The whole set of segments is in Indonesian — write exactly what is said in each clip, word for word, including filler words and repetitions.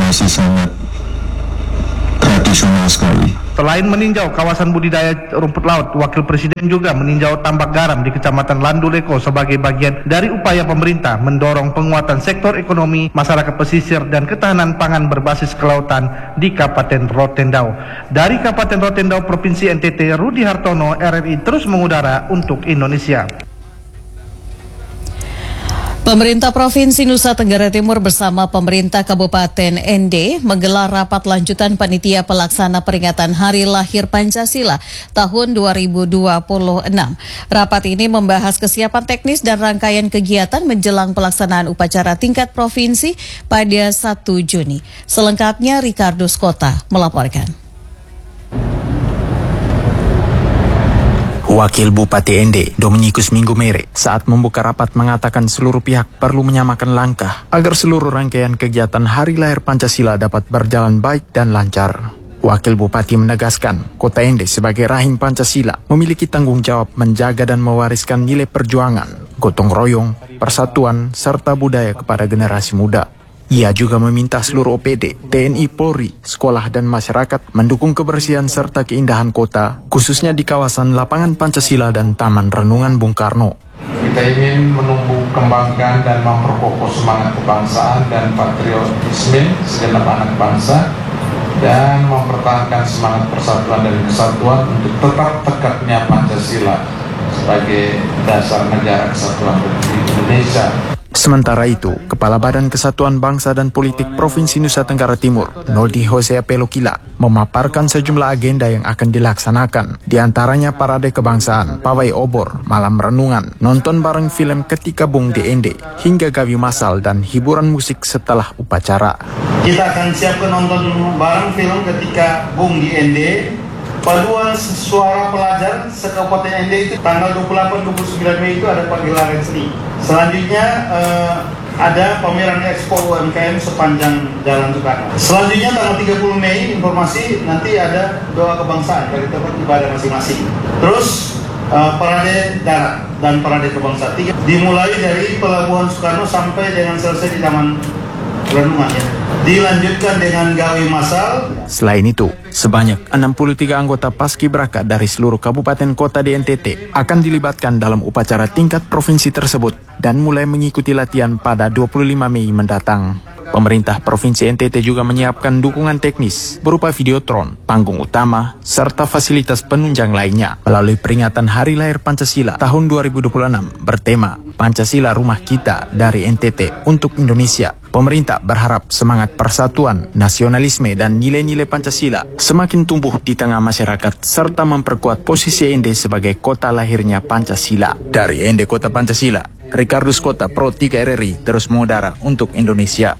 masih sangat tradisional sekali. Selain meninjau kawasan budidaya rumput laut, Wakil Presiden juga meninjau tambak garam di Kecamatan Landuleko sebagai bagian dari upaya pemerintah mendorong penguatan sektor ekonomi, masyarakat pesisir, dan ketahanan pangan berbasis kelautan di Kabupaten Rotendao. Dari Kabupaten Rotendao, Provinsi N T T, Rudi Hartono, R R I terus mengudara untuk Indonesia. Pemerintah Provinsi Nusa Tenggara Timur bersama pemerintah Kabupaten N D menggelar rapat lanjutan panitia pelaksana peringatan Hari Lahir Pancasila tahun dua ribu dua puluh enam. Rapat ini membahas kesiapan teknis dan rangkaian kegiatan menjelang pelaksanaan upacara tingkat provinsi pada satu Juni. Selengkapnya Ricardo Skota melaporkan. Wakil Bupati N D, Dominikus Minggu Mere, saat membuka rapat mengatakan seluruh pihak perlu menyamakan langkah agar seluruh rangkaian kegiatan Hari Lahir Pancasila dapat berjalan baik dan lancar. Wakil Bupati menegaskan, Kota N D sebagai rahim Pancasila memiliki tanggung jawab menjaga dan mewariskan nilai perjuangan, gotong royong, persatuan, serta budaya kepada generasi muda. Ia juga meminta seluruh O P D, T N I Polri, sekolah dan masyarakat mendukung kebersihan serta keindahan kota, khususnya di kawasan Lapangan Pancasila dan Taman Renungan Bung Karno. Kita ingin menumbuh kembangkan dan memperkokoh semangat kebangsaan dan patriotisme segenap anak bangsa dan mempertahankan semangat persatuan dan kesatuan untuk tetap tegaknya Pancasila sebagai dasar negara kesatuan Republik Indonesia. Sementara itu, Kepala Badan Kesatuan Bangsa dan Politik Provinsi Nusa Tenggara Timur, Noldi Hosea Pelokila, memaparkan sejumlah agenda yang akan dilaksanakan, di antaranya parade kebangsaan, pawai obor, malam renungan, nonton bareng film Ketika Bung di N D, hingga gawi masal dan hiburan musik setelah upacara. Kita akan siapkan nonton bareng film Ketika Bung di N D, paduan suara pelajar se-Kabupaten N D itu tanggal dua puluh delapan dua puluh sembilan Mei itu ada pagelaran seni. Selanjutnya eh, ada pameran ekspor U M K M sepanjang Jalan Soekarno. Selanjutnya tanggal tiga puluh Mei informasi nanti ada doa kebangsaan dari tempat ibadah masing-masing. Terus eh, parade darat dan parade kebangsaan tiga dimulai dari Pelabuhan Soekarno sampai dengan selesai di Taman Renungan, ya. Dilanjutkan dengan gawi masal. Selain itu, sebanyak enam puluh tiga anggota Paskibraka dari seluruh kabupaten kota di N T T akan dilibatkan dalam upacara tingkat provinsi tersebut dan mulai mengikuti latihan pada dua puluh lima Mei mendatang. Pemerintah Provinsi N T T juga menyiapkan dukungan teknis berupa videotron, panggung utama, serta fasilitas penunjang lainnya melalui peringatan Hari Lahir Pancasila tahun dua ribu dua puluh enam bertema Pancasila Rumah Kita dari N T T untuk Indonesia. Pemerintah berharap semangat persatuan, nasionalisme, dan nilai-nilai Pancasila semakin tumbuh di tengah masyarakat serta memperkuat posisi N D sebagai kota lahirnya Pancasila. Dari N D Kota Pancasila, Ricardo Skota, Pro tiga R R I, terus mengudara untuk Indonesia.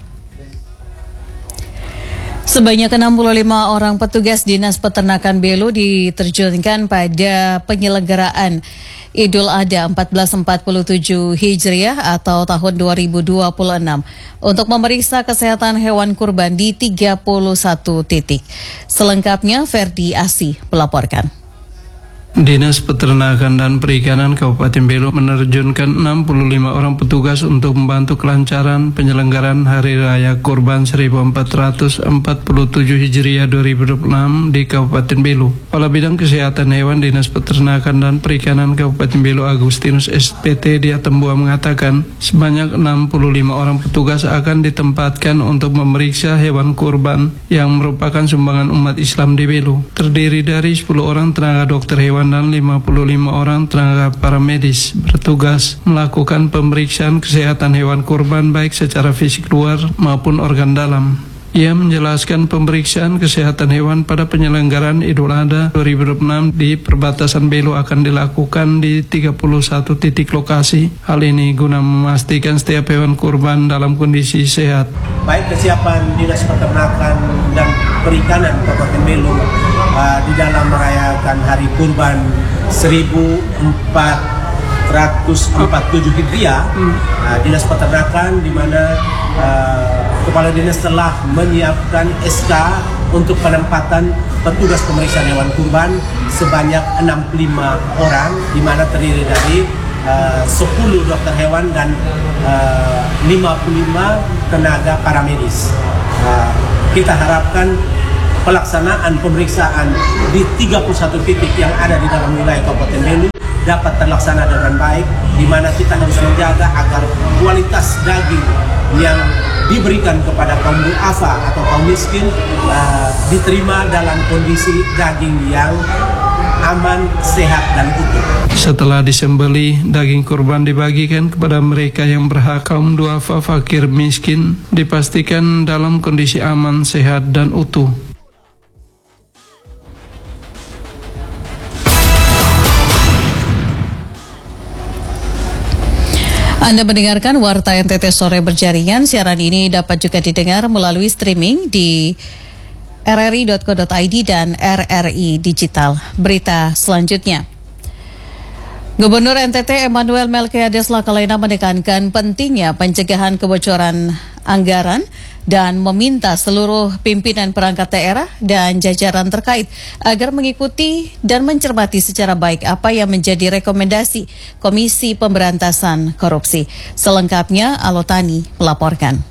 Sebanyak enam puluh lima orang petugas Dinas Peternakan Belu diterjunkan pada penyelenggaraan Idul Adha seribu empat ratus empat puluh tujuh Hijriah atau tahun dua ribu dua puluh enam untuk memeriksa kesehatan hewan kurban di tiga puluh satu titik. Selengkapnya Ferdi Asih melaporkan. Dinas Peternakan dan Perikanan Kabupaten Belu menerjunkan enam puluh lima orang petugas untuk membantu kelancaran penyelenggaraan Hari Raya Kurban seribu empat ratus empat puluh tujuh Hijriah dua ribu dua puluh enam di Kabupaten Belu. Kepala Bidang Kesehatan Hewan Dinas Peternakan dan Perikanan Kabupaten Belu Agustinus S P T di Atembua mengatakan sebanyak enam puluh lima orang petugas akan ditempatkan untuk memeriksa hewan kurban yang merupakan sumbangan umat Islam di Belu. Terdiri dari sepuluh orang tenaga dokter hewan dan lima puluh lima orang tenaga paramedis bertugas melakukan pemeriksaan kesehatan hewan kurban baik secara fisik luar maupun organ dalam. Ia menjelaskan pemeriksaan kesehatan hewan pada penyelenggaraan Idul Adha dua ribu dua puluh enam di perbatasan Belu akan dilakukan di tiga puluh satu titik lokasi. Hal ini guna memastikan setiap hewan kurban dalam kondisi sehat. Baik kesiapan Dinas Peternakan dan Perikanan Kabupaten Belu uh, di dalam merayakan Hari Kurban seribu empat ratus empat puluh tujuh Hijriah, uh, Dinas Peternakan di mana uh, Kepala Dinas telah menyiapkan S K untuk penempatan petugas pemeriksaan hewan kurban sebanyak enam puluh lima orang, di mana terdiri dari uh, sepuluh dokter hewan dan uh, lima puluh lima tenaga paramedis. Uh, Kita harapkan pelaksanaan pemeriksaan di tiga puluh satu titik yang ada di dalam wilayah Kabupaten Belu dapat terlaksana dengan baik, di mana kita harus menjaga agar kualitas daging yang diberikan kepada kaum duafa atau kaum miskin uh, diterima dalam kondisi daging yang aman, sehat, dan utuh. Setelah disembelih, daging kurban dibagikan kepada mereka yang berhak. Kaum duafa, fakir, miskin dipastikan dalam kondisi aman, sehat, dan utuh. Anda mendengarkan Warta N T T Sore Berjaringan. Siaran ini dapat juga didengar melalui streaming di r r i dot co dot i d dan R R I Digital. Berita selanjutnya. Gubernur N T T Emmanuel Melkiades Lakalena menekankan pentingnya pencegahan kebocoran anggaran dan meminta seluruh pimpinan perangkat daerah dan jajaran terkait agar mengikuti dan mencermati secara baik apa yang menjadi rekomendasi Komisi Pemberantasan Korupsi. Selengkapnya, Alotani melaporkan.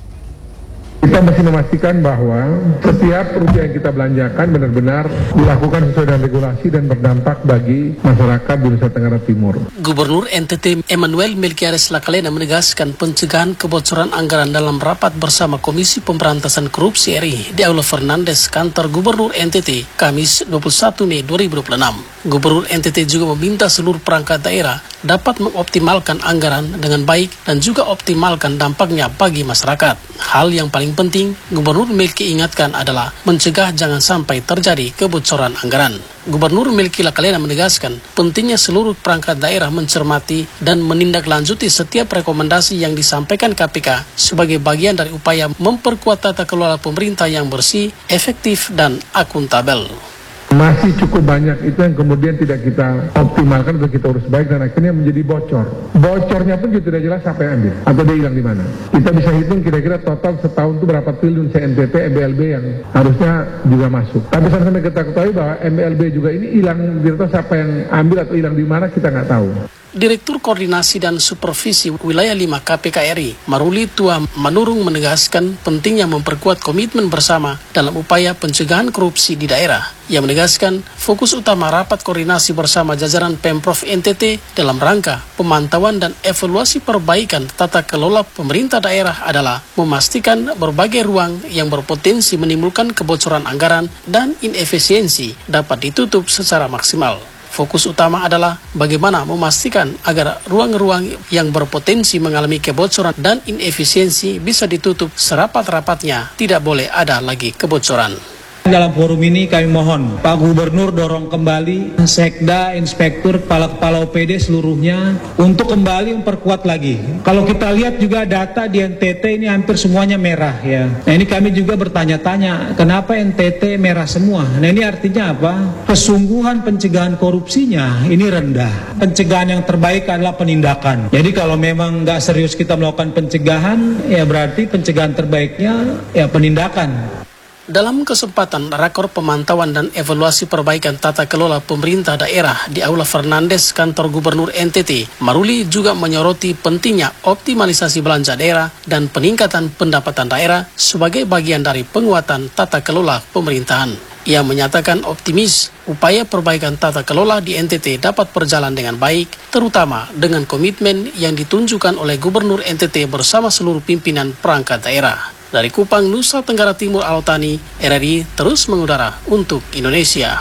Kita mesti memastikan bahwa setiap rupiah yang kita belanjakan benar-benar dilakukan sesuai dengan regulasi dan berdampak bagi masyarakat di Nusa Tenggara Timur. Gubernur N T T Emmanuel Melkiades Lakalena menegaskan pencegahan kebocoran anggaran dalam rapat bersama Komisi Pemberantasan Korupsi R I di Aula Fernandes, kantor Gubernur N T T, Kamis dua puluh satu Mei dua ribu dua puluh enam. Gubernur N T T juga meminta seluruh perangkat daerah dapat mengoptimalkan anggaran dengan baik dan juga optimalkan dampaknya bagi masyarakat. Hal yang paling penting, Gubernur Melki ingatkan adalah mencegah jangan sampai terjadi kebocoran anggaran. Gubernur Melki Lakalena menegaskan pentingnya seluruh perangkat daerah mencermati dan menindaklanjuti setiap rekomendasi yang disampaikan K P K sebagai bagian dari upaya memperkuat tata kelola pemerintah yang bersih, efektif, dan akuntabel. Masih cukup banyak itu yang kemudian tidak kita optimalkan atau kita urus baik dan akhirnya menjadi bocor. Bocornya pun juga tidak jelas siapa yang ambil atau dia hilang di mana. Kita bisa hitung kira-kira total setahun itu berapa triliun C N T T, M B L B yang harusnya juga masuk. Tapi sampai kita ketahui bahwa M B L B juga ini hilang, tidak tahu siapa yang ambil atau hilang di mana, kita nggak tahu. Direktur Koordinasi dan Supervisi Wilayah lima K P K R I, Maruli Tua Manurung menegaskan pentingnya memperkuat komitmen bersama dalam upaya pencegahan korupsi di daerah. Ia menegaskan fokus utama rapat koordinasi bersama jajaran Pemprov N T T dalam rangka pemantauan dan evaluasi perbaikan tata kelola pemerintah daerah adalah memastikan berbagai ruang yang berpotensi menimbulkan kebocoran anggaran dan inefisiensi dapat ditutup secara maksimal. Fokus utama adalah bagaimana memastikan agar ruang-ruang yang berpotensi mengalami kebocoran dan inefisiensi bisa ditutup serapat-rapatnya, tidak boleh ada lagi kebocoran. Dalam forum ini kami mohon Pak Gubernur dorong kembali Sekda, Inspektur, Kepala-Kepala O P D seluruhnya untuk kembali memperkuat lagi. Kalau kita lihat juga data di N T T ini hampir semuanya merah ya. Nah ini kami juga bertanya-tanya kenapa N T T merah semua. Nah ini artinya apa? Kesungguhan pencegahan korupsinya ini rendah. Pencegahan yang terbaik adalah penindakan. Jadi kalau memang nggak serius kita melakukan pencegahan, ya berarti pencegahan terbaiknya ya penindakan. Dalam kesempatan rakor pemantauan dan evaluasi perbaikan tata kelola pemerintah daerah di Aula Fernandes, kantor Gubernur N T T, Maruli juga menyoroti pentingnya optimalisasi belanja daerah dan peningkatan pendapatan daerah sebagai bagian dari penguatan tata kelola pemerintahan. Ia menyatakan optimis upaya perbaikan tata kelola di N T T dapat berjalan dengan baik, terutama dengan komitmen yang ditunjukkan oleh Gubernur N T T bersama seluruh pimpinan perangkat daerah. Dari Kupang, Nusa Tenggara Timur, Alotani, R R I terus mengudara untuk Indonesia.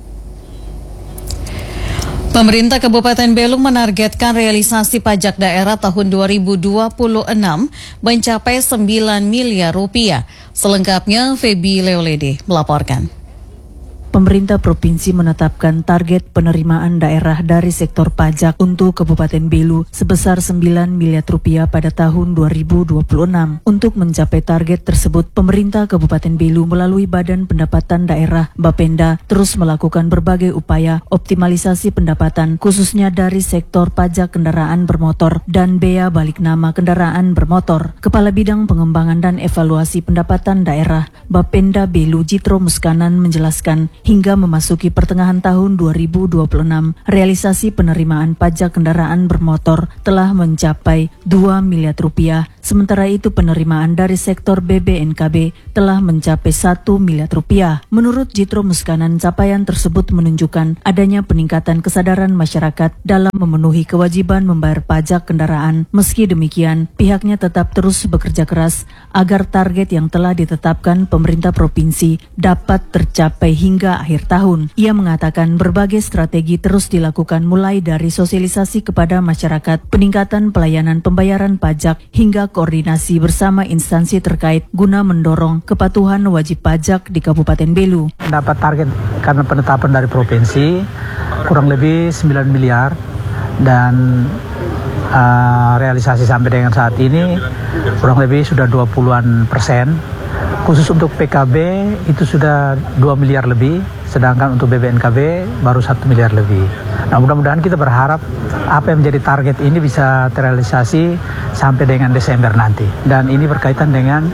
Pemerintah Kabupaten Belung menargetkan realisasi pajak daerah tahun dua ribu dua puluh enam mencapai sembilan miliar rupiah. Selengkapnya, Feby Leolede melaporkan. Pemerintah Provinsi menetapkan target penerimaan daerah dari sektor pajak untuk Kabupaten Belu sebesar sembilan miliar rupiah pada tahun dua ribu dua puluh enam. Untuk mencapai target tersebut, pemerintah Kabupaten Belu melalui Badan Pendapatan Daerah Bapenda terus melakukan berbagai upaya optimalisasi pendapatan khususnya dari sektor pajak kendaraan bermotor dan bea balik nama kendaraan bermotor. Kepala Bidang Pengembangan dan Evaluasi Pendapatan Daerah Bapenda Belu Jitro Muskanan menjelaskan hingga memasuki pertengahan tahun dua ribu dua puluh enam, realisasi penerimaan pajak kendaraan bermotor telah mencapai dua miliar rupiah. Sementara itu penerimaan dari sektor B B N K B telah mencapai satu miliar rupiah. Menurut Jitro Muskanan, capaian tersebut menunjukkan adanya peningkatan kesadaran masyarakat dalam memenuhi kewajiban membayar pajak kendaraan. Meski demikian, pihaknya tetap terus bekerja keras agar target yang telah ditetapkan pemerintah provinsi dapat tercapai hingga akhir tahun. Ia mengatakan berbagai strategi terus dilakukan mulai dari sosialisasi kepada masyarakat, peningkatan pelayanan pembayaran pajak, hingga koordinasi bersama instansi terkait guna mendorong kepatuhan wajib pajak di Kabupaten Belu. Dapat target karena penetapan dari provinsi kurang lebih sembilan miliar dan uh, realisasi sampai dengan saat ini kurang lebih sudah dua puluhan persen. Khusus untuk P K B itu sudah dua miliar lebih, sedangkan untuk B B N K B baru satu miliar lebih. Nah, mudah-mudahan kita berharap apa yang menjadi target ini bisa terrealisasi sampai dengan Desember nanti. Dan ini berkaitan dengan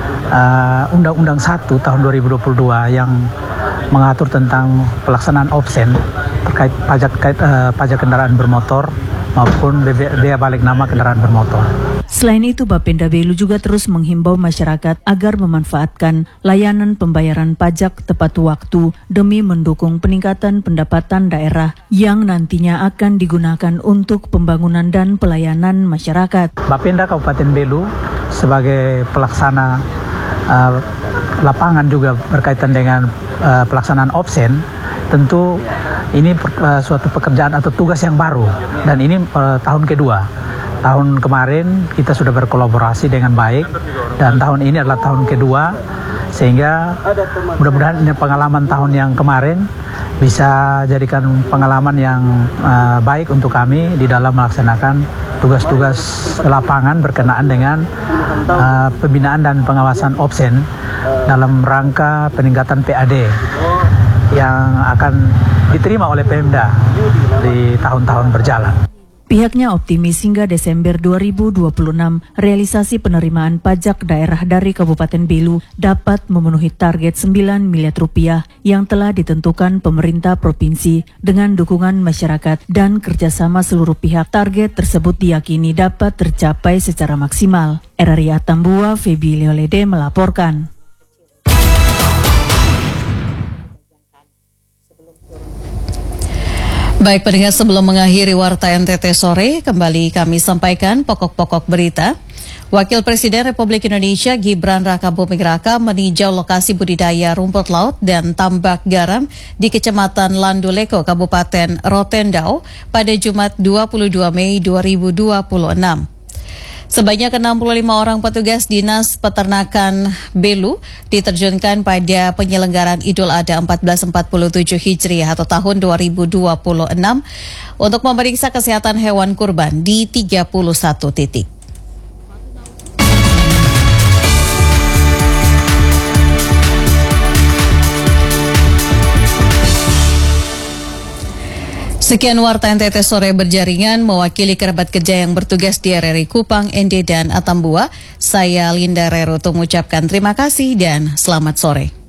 uh, Undang-Undang satu tahun dua ribu dua puluh dua yang mengatur tentang pelaksanaan obsen terkait pajak terkait, uh, pajak kendaraan bermotor maupun bea balik nama kendaraan bermotor. Selain itu, Bapenda Belu juga terus menghimbau masyarakat agar memanfaatkan layanan pembayaran pajak tepat waktu demi mendukung peningkatan pendapatan daerah yang nantinya akan digunakan untuk pembangunan dan pelayanan masyarakat. Bapenda Kabupaten Belu sebagai pelaksana uh, lapangan juga berkaitan dengan uh, pelaksanaan obsen, tentu ini uh, suatu pekerjaan atau tugas yang baru dan ini uh, tahun kedua. Tahun kemarin kita sudah berkolaborasi dengan baik dan tahun ini adalah tahun kedua, sehingga mudah-mudahan ini pengalaman tahun yang kemarin bisa jadikan pengalaman yang uh, baik untuk kami di dalam melaksanakan tugas-tugas lapangan berkenaan dengan uh, pembinaan dan pengawasan obsen dalam rangka peningkatan P A D yang akan diterima oleh Pemda di tahun-tahun berjalan. Pihaknya optimis hingga Desember dua ribu dua puluh enam realisasi penerimaan pajak daerah dari Kabupaten Belu dapat memenuhi target sembilan miliar rupiah yang telah ditentukan pemerintah provinsi dengan dukungan masyarakat dan kerjasama seluruh pihak. Target tersebut diyakini dapat tercapai secara maksimal. R R I Atambua, Febi Leolede melaporkan. Baik pendengar, sebelum mengakhiri Warta N T T sore, kembali kami sampaikan pokok-pokok berita. Wakil Presiden Republik Indonesia Gibran Rakabuming Raka meninjau lokasi budidaya rumput laut dan tambak garam di Kecamatan Landuleko, Kabupaten Rotendao pada Jumat dua puluh dua Mei dua ribu dua puluh enam. Sebanyak enam puluh lima orang petugas Dinas Peternakan Belu diterjunkan pada penyelenggaraan Idul Adha seribu empat ratus empat puluh tujuh Hijriah atau tahun dua ribu dua puluh enam untuk memeriksa kesehatan hewan kurban di tiga puluh satu titik. Sekian Warta N T T sore berjaringan, mewakili kerabat kerja yang bertugas di R R I Kupang, N D dan Atambua. Saya Linda Reruto mengucapkan terima kasih dan selamat sore.